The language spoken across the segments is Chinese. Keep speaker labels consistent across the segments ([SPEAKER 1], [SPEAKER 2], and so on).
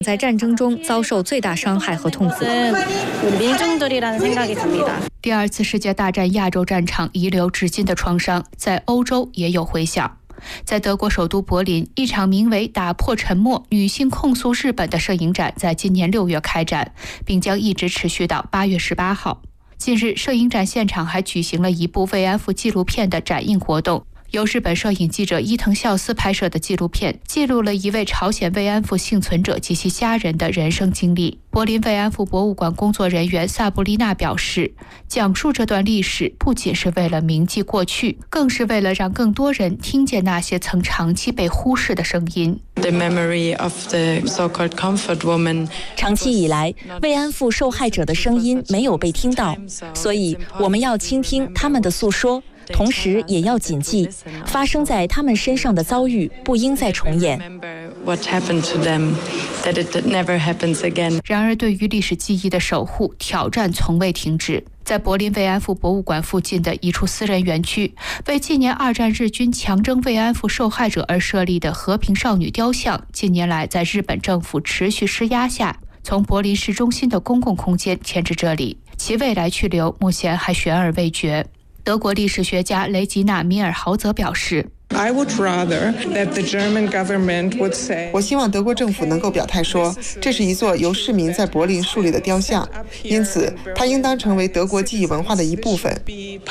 [SPEAKER 1] 在战争中遭受最大伤害和痛苦。
[SPEAKER 2] 第二次世界大战亚洲战场遗留至今的创伤，在欧洲也有回响。在德国首都柏林，一场名为《打破沉默：女性控诉日本》的摄影展在今年6月开展，并将一直持续到8月18号。近日，摄影展现场还举行了一部慰安妇纪录片的展映活动。由日本摄影记者伊藤孝司拍摄的纪录片，记录了一位朝鲜慰安妇幸存者及其家人的人生经历。柏林慰安妇博物馆工作人员萨布丽娜表示，讲述这段历史不仅是为了铭记过去，更是为了让更多人听见那些曾长期被忽视的声音。
[SPEAKER 3] 长期以来，慰安妇受害者的声音没有被听到，所以我们要倾听他们的诉说，同时也要谨记，发生在他们身上的遭遇不应再重演。
[SPEAKER 2] 然而，对于历史记忆的守护，挑战从未停止。在柏林慰安妇博物馆附近的一处私人园区，为纪念2战日军强征慰安妇受害者而设立的和平少女雕像，近年来在日本政府持续施压下，从柏林市中心的公共空间迁至这里，其未来去留目前还悬而未决。德国历史学家雷吉娜·米尔豪则表示，
[SPEAKER 4] 我希望德国政府能够表态说，这是一座由市民在柏林树立的雕像，因此它应当成为德国记忆文化的一部分。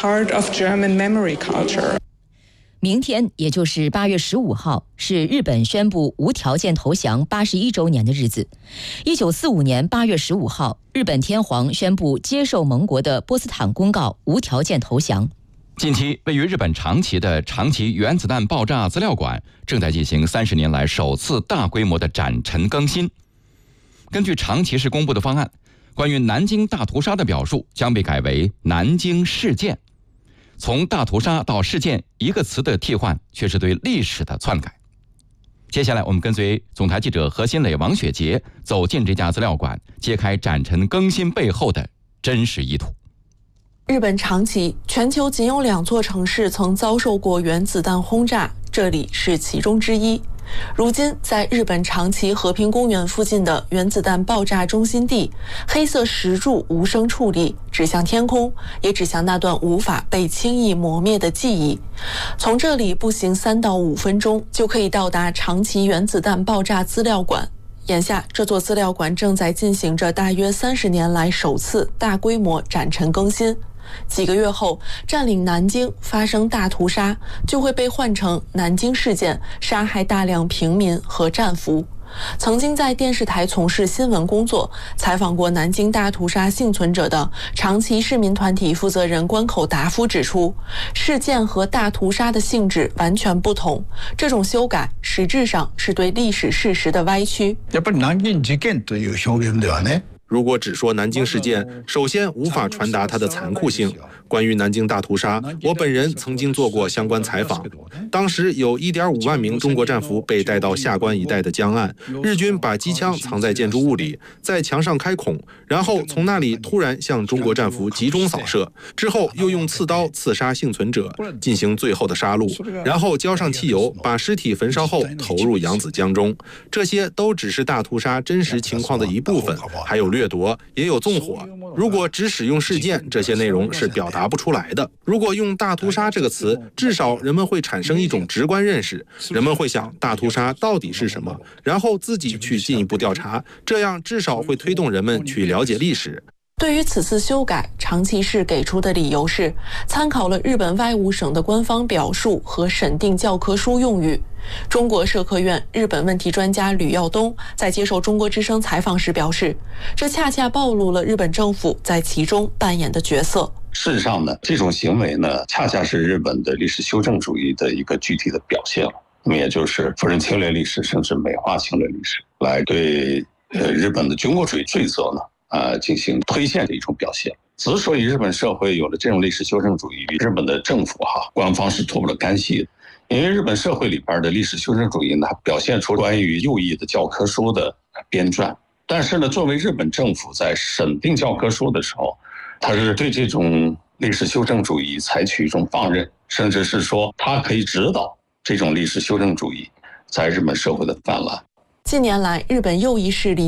[SPEAKER 3] 明天，也就是8月15号，是日本宣布无条件投降81周年的日子。1945年8月15号，日本天皇宣布接受盟国的波茨坦公告无条件投降。
[SPEAKER 5] 近期，位于日本长崎的长崎原子弹爆炸资料馆正在进行30年来首次大规模的展陈更新。根据长崎市公布的方案，关于南京大屠杀的表述将被改为南京事件。从大屠杀到事件一个词的替换，却是对历史的篡改。接下来我们跟随总台记者何新磊、王雪杰走进这家资料馆，揭开展陈更新背后的真实意图。
[SPEAKER 6] 日本长崎，全球仅有2座城市曾遭受过原子弹轰炸，这里是其中之一。如今，在日本长崎和平公园附近的原子弹爆炸中心地，黑色石柱无声矗立，指向天空，也指向那段无法被轻易磨灭的记忆。从这里步行3到5分钟，就可以到达长崎原子弹爆炸资料馆。眼下，这座资料馆正在进行着大约30年来首次大规模展陈更新。几个月后，占领南京发生大屠杀，就会被换成南京事件，杀害大量平民和战俘。曾经在电视台从事新闻工作，采访过南京大屠杀幸存者的长崎市民团体负责人关口达夫指出，事件和大屠杀的性质完全不同，这种修改实质上是对历史事实的歪曲。
[SPEAKER 7] やっぱり南京事件という表現ではね。
[SPEAKER 8] 如果只说南京事件，首先无法传达它的残酷性。关于南京大屠杀，我本人曾经做过相关采访，当时有1.5万名中国战俘被带到下关一带的江岸，日军把机枪藏在建筑物里，在墙上开孔，然后从那里突然向中国战俘集中扫射，之后又用刺刀刺杀幸存者，进行最后的杀戮，然后浇上汽油，把尸体焚烧后投入扬子江中。这些都只是大屠杀真实情况的一部分，还有掠夺，也有纵火。如果只使用事件，这些内容是表达不出来的。如果用大屠杀这个词，至少人们会产生一种直观认识，人们会想大屠杀到底是什么，然后自己去进一步调查，这样至少会推动人们去了解历史。
[SPEAKER 6] 对于此次修改，长崎市给出的理由是参考了日本外务省的官方表述和审定教科书用语。中国社科院日本问题专家吕耀东在接受中国之声采访时表示，这恰恰暴露了日本政府在其中扮演的角色。
[SPEAKER 9] 事实上呢，这种行为呢，恰恰是日本的历史修正主义的一个具体的表现了。那么也就是否认侵略历史，甚至美化侵略历史，来对日本的军国主义罪责呢进行推荐的一种表现。之所以日本社会有了这种历史修正主义，日本的政府官方是脱不了干系的。因为日本社会里边的历史修正主义呢，表现出关于右翼的教科书的编撰，但是呢，作为日本政府在审定教科书的时候，他是对这种历史修正主义采取一种放任，甚至是说他可以指导这种历史修正主义在日本社会的泛滥。
[SPEAKER 6] 近年来，日本右翼势力